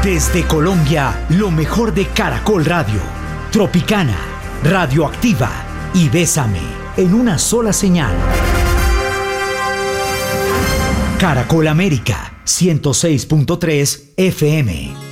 Desde Colombia, lo mejor de Caracol Radio, Tropicana, Radioactiva y Bésame, en una sola señal. Caracol América, 106.3 FM.